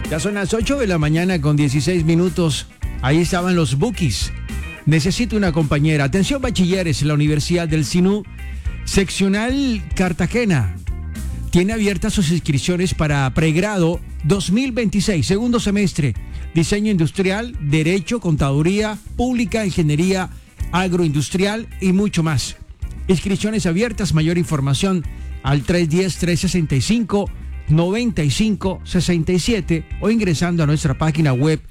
Ya son las 8 de la mañana con 16 minutos. Ahí estaban los Bukis. Necesito una compañera. Atención, bachilleres, la Universidad del Sinú, seccional Cartagena, tiene abiertas sus inscripciones para pregrado 2026, segundo semestre, diseño industrial, derecho, contaduría pública, ingeniería agroindustrial y mucho más. Inscripciones abiertas, mayor información al 310-365-9567 o ingresando a nuestra página web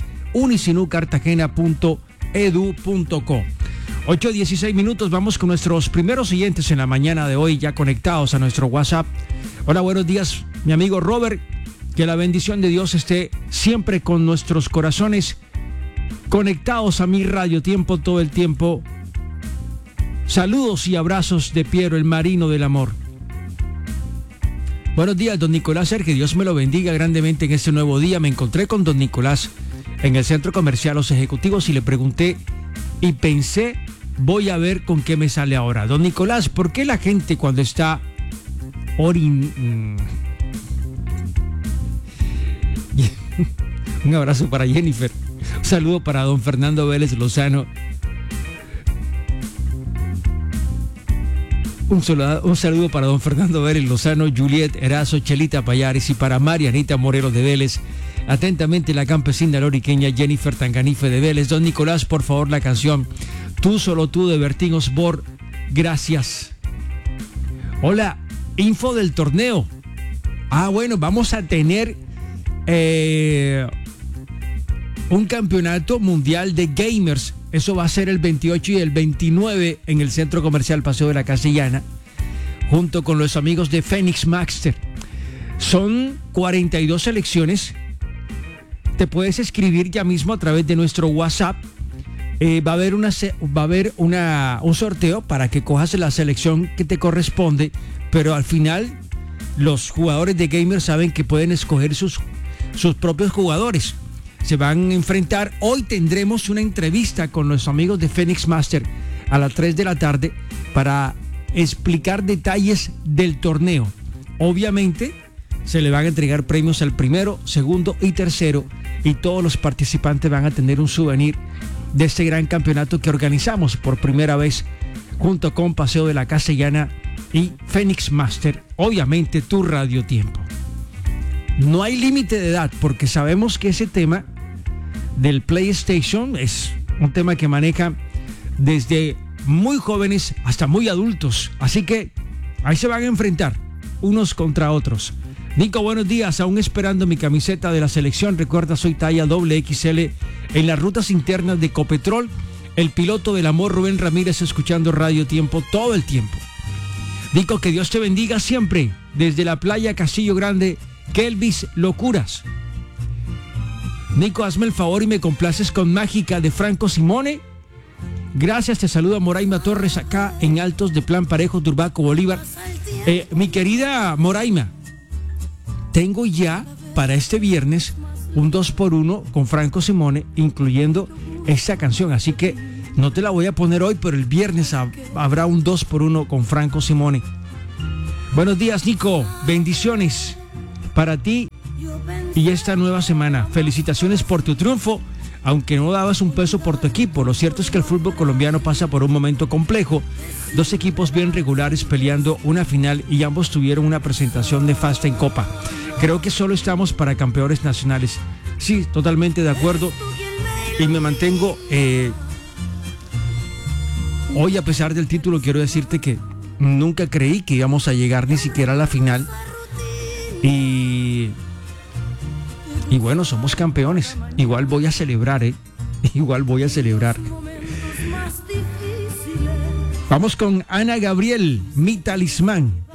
unisinucartagena.edu.co. 8:16 minutos, vamos con nuestros primeros oyentes en la mañana de hoy, ya conectados a nuestro WhatsApp. Hola, buenos días, mi amigo Robert. Que la bendición de Dios esté siempre con nuestros corazones, conectados a mi Radio Tiempo todo el tiempo. Saludos y abrazos de Piero, el marino del amor. Buenos días, don Nicolás, que Dios me lo bendiga grandemente en este nuevo día. Me encontré con don Nicolás en el centro comercial Los Ejecutivos y le pregunté y pensé, voy a ver con qué me sale ahora. Don Nicolás, ¿por qué la gente cuando está Un abrazo para Jennifer, un saludo para don Fernando Vélez Lozano, un saludo para don Fernando Vélez Lozano, Juliet Erazo, Chelita Payares y para Marianita Morelos de Vélez. Atentamente la campesina loriqueña Jennifer Tanganife de Vélez. Don Nicolás, por favor, la canción Tú, solo tú de Bertín Osborne. Gracias. Hola, info del torneo. Bueno, vamos a tener un campeonato mundial de gamers. Eso va a ser el 28 y el 29 en el Centro Comercial Paseo de la Castellana, junto con los amigos de Phoenix Master. Son 42 selecciones. Te puedes escribir ya mismo a través de nuestro WhatsApp. Va a haber un sorteo para que cojas la selección que te corresponde, pero al final los jugadores de gamers saben que pueden escoger sus propios jugadores. Se van a enfrentar. Hoy tendremos una entrevista con los amigos de Phoenix Master a las 3 de la tarde para explicar detalles del torneo. Obviamente se le van a entregar premios al primero, segundo y tercero, y todos los participantes van a tener un souvenir de este gran campeonato que organizamos por primera vez junto con Paseo de la Castellana y Phoenix Master, obviamente tu Radio Tiempo. No hay límite de edad porque sabemos que ese tema del PlayStation es un tema que maneja desde muy jóvenes hasta muy adultos, así que ahí se van a enfrentar unos contra otros. Nico, buenos días, aún esperando mi camiseta de la selección. Recuerda, soy talla XXL en las rutas internas de Ecopetrol. El piloto del amor Rubén Ramírez, escuchando Radio Tiempo todo el tiempo. Nico, que Dios te bendiga siempre. Desde la playa Castillo Grande, Kelvis Locuras. Nico, hazme el favor y me complaces con Mágica de Franco Simone. Gracias, te saluda Moraima Torres acá en Altos de Plan Parejo, Turbaco, Bolívar. Mi querida Moraima, tengo ya para este viernes un 2x1 con Franco Simone, incluyendo esta canción, así que no te la voy a poner hoy, pero el viernes habrá un 2x1 con Franco Simone. Buenos días, Nico, bendiciones para ti y esta nueva semana. Felicitaciones por tu triunfo, aunque no dabas un peso por tu equipo. Lo cierto es que el fútbol colombiano pasa por un momento complejo. Dos equipos bien regulares peleando una final y ambos tuvieron una presentación nefasta en Copa. Creo que solo estamos para campeones nacionales. Sí, totalmente de acuerdo. Y me mantengo... hoy, a pesar del título, quiero decirte que nunca creí que íbamos a llegar ni siquiera a la final. Y bueno, somos campeones. Igual voy a celebrar, Igual voy a celebrar. Vamos con Ana Gabriel, Mi Talismán.